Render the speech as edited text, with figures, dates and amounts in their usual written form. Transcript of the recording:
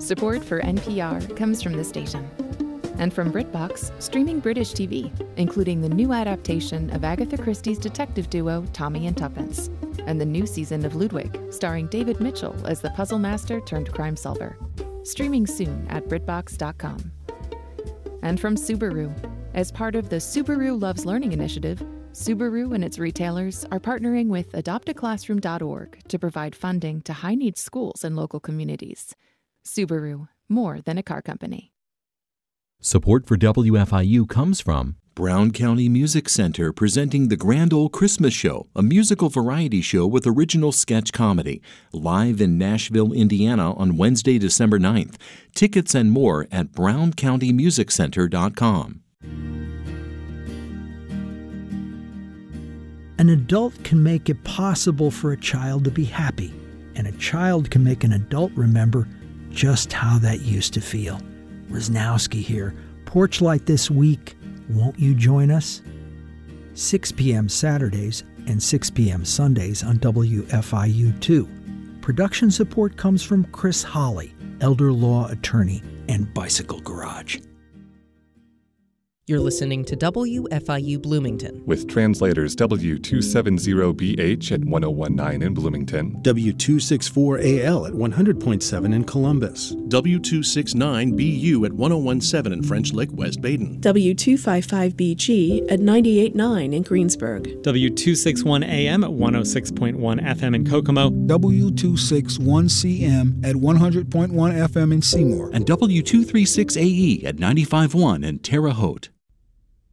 Support for NPR comes from the station. And from BritBox, streaming British TV, including the new adaptation of Agatha Christie's detective duo Tommy and Tuppence, and the new season of Ludwig, starring David Mitchell as the puzzle master turned crime solver. Streaming soon at BritBox.com. And from Subaru, as part of the Subaru Loves Learning initiative, Subaru and its retailers are partnering with adoptaclassroom.org to provide funding to high-needs schools and local communities. Subaru, more than a car company. Support for WFIU comes from Brown County Music Center presenting the Grand Ole Christmas Show, a musical variety show with original sketch comedy, live in Nashville, Indiana on Wednesday, December 9th. Tickets and more at browncountymusiccenter.com. An adult can make it possible for a child to be happy, and a child can make an adult remember just how that used to feel. Wisnowski here. Porch Light this week. Won't you join us? 6 p.m. Saturdays and 6 p.m. Sundays on WFIU2. Production support comes from Chris Holly, elder law attorney and Bicycle Garage. You're listening to WFIU Bloomington. With translators W270BH at 1019 in Bloomington, W264AL at 100.7 in Columbus, W269BU at 1017 in French Lick, West Baden, W255BG at 98.9 in Greensburg, W261AM at 106.1 FM in Kokomo, W261CM at 100.1 FM in Seymour, and W236AE at 95.1 in Terre Haute.